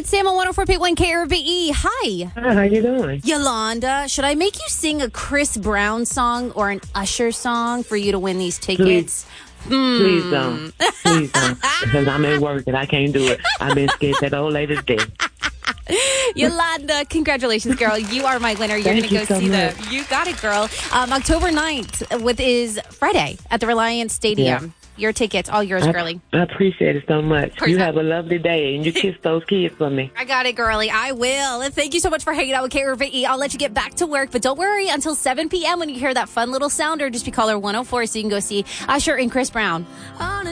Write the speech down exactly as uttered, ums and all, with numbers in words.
it's Sam on one oh four point one K R V E. Hi. Hi, how you doing? Yolanda, should I make you sing a Chris Brown song or an Usher song for you to win these tickets? Please, mm. Please don't. Please don't. Because I'm at work and I can't do it. I've been scared that old lady to death. Yolanda, congratulations, girl. You are my winner. You're going to go so see much. the... You got it, girl. Um, October ninth with is Friday at the Reliance Stadium. Yeah. Your tickets, all yours, I, girly. I appreciate it so much. You not. have a lovely day, and you kiss those kids for me. I got it, girly. I will. And thank you so much for hanging out with K R V E. I'll let you get back to work, but don't worry. Until seven p.m. when you hear that fun little sounder, just be caller one oh four so you can go see Usher and Chris Brown.